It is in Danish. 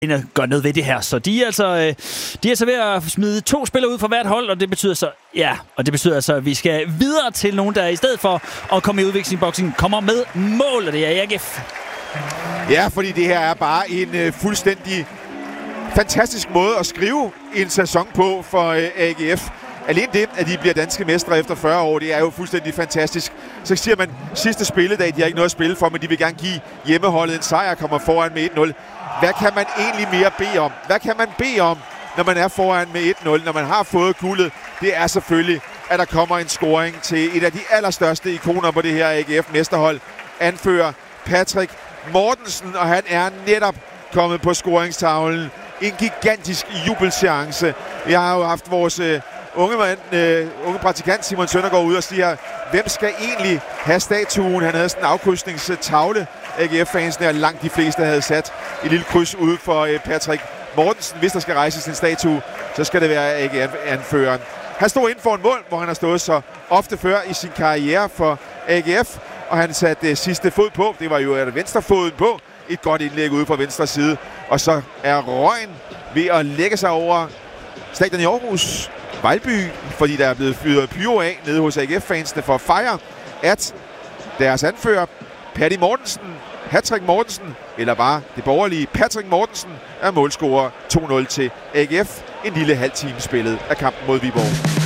gør noget ved det her. Så de er altså ved at smide 2 spillere ud fra hvert hold, og det betyder så, at vi skal videre til nogen, der i stedet for at komme i udviklingsboksen, kommer med mål, og det er AGF. Ja, fordi det her er bare en fuldstændig fantastisk måde at skrive en sæson på for AGF. Alene det, at de bliver danske mestre efter 40 år, det er jo fuldstændig fantastisk. Så siger man, sidste spilledag, de har ikke noget at spille for, men de vil gerne give hjemmeholdet en sejr, kommer foran med 1-0. Hvad kan man egentlig mere bede om? Hvad kan man bede om, når man er foran med 1-0, når man har fået guldet? Det er selvfølgelig, at der kommer en scoring til et af de allerstørste ikoner på det her AGF-mesterhold. Anfører Patrick Mortensen, og han er netop kommet på scoringstavlen. En gigantisk jubelseance. Jeg har jo haft vores unge praktikant Simon Søndergaard ude og siger, hvem skal egentlig have statuen? Han havde sådan en afkrydsningstavle. AGF-fansene og langt de fleste havde sat et lille kryds ude for Patrick Mortensen. Hvis der skal rejses en statue, så skal det være AGF-anføreren. Han stod inden for en mål, hvor han har stået så ofte før i sin karriere for AGF, og han satte sidste fod på. Det var jo venstrefoden på. Et godt indlæg ude fra venstre side. Og så er røgen ved at lægge sig over stadion i Aarhus, Vejlby, fordi der er blevet fyret pyro af nede hos AGF-fansene for at fejre, at deres anfører, Patty Mortensen, Patrick Mortensen, eller bare det borgerlige Patrick Mortensen, er målscorer 2-0 til AGF. En lille halv time spillet af kampen mod Viborg.